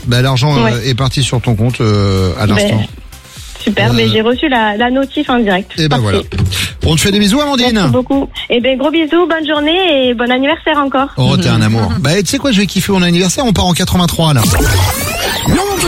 L'argent est parti sur ton compte à l'instant. Super, j'ai reçu la notif en direct. Et voilà. On te fait des bisous, Amandine. Merci beaucoup. Gros bisous, bonne journée et bon anniversaire encore. Oh, t'es un amour. Tu sais quoi, je vais kiffer mon anniversaire, on part en 83 là.